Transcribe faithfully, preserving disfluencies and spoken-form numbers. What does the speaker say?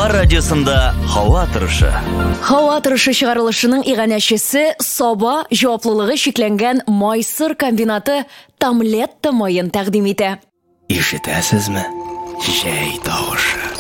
Болгар радиосында һава торышы. Һава торышы чыгарылышының иганәчесе Саба җаваплылыгы шикләнгән майсыр комбинаты Тамлетта майын тәкъдим итә. Ишетәсезме? Җәй тавышы.